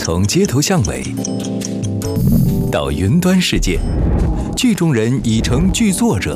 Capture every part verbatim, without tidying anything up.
从街头巷尾到云端世界，剧中人已成剧作者。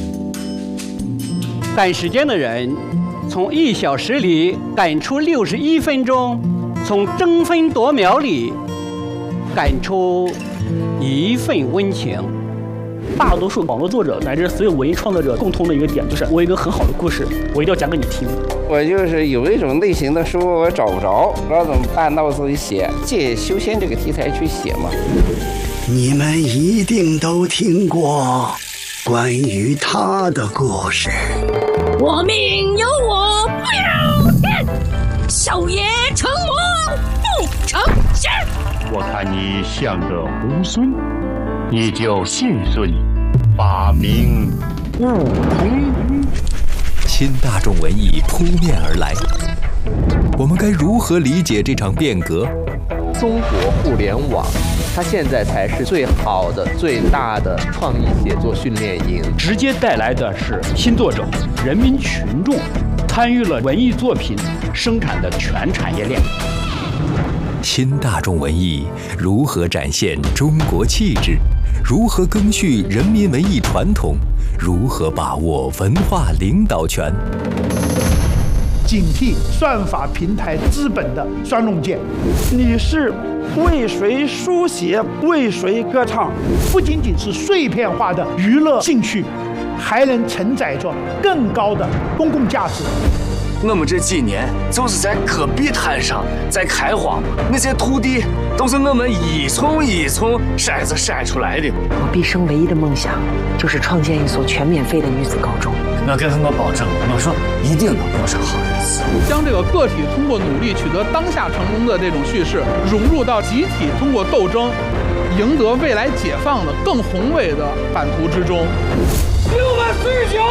赶时间的人，从一小时里赶出六十一分钟，从争分夺秒里赶出一份温情。 大多数网络作者乃至所有文艺创作者共通的一个点，就是我有一个很好的故事，我一定要讲给你听。 我就是有一种类型的书我找不着，不知道怎么办，那我自己写，借修仙这个题材去写嘛。 你们一定都听过关于他的故事。 我命由我不由天，少爷成魔不成仙。 我看你像个猢狲，你就信顺，法名悟空。 新大众文艺扑面而来，我们该如何理解这场变革？ 中国互联网，它现在才是最好的、最大的创意写作训练营， 直接带来的是新作者、人民群众参与了文艺作品生产的全产业链。 新大众文艺如何展现中国气质？如何赓续人民文艺传统？如何把握文化领导权？ 警惕算法平台资本的双刃剑。 你是为谁书写，为谁歌唱？ 不仅仅是碎片化的娱乐兴趣，还能承载着更高的公共价值。 我们这几年就是在戈壁滩上在开荒，那些土地都是我们一丛一丛筛子筛出来的。 我毕生唯一的梦想就是创建一所全免费的女子高中。 我跟他们保证，我说一定能过上好日子。 将这个个体通过努力取得当下成功的这种叙事，融入到集体通过斗争赢得未来解放的更宏伟的版图之中。 六万四十九。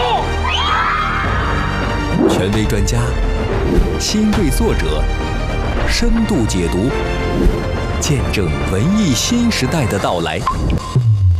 权威专家、新锐作者深度解读，见证文艺新时代的到来。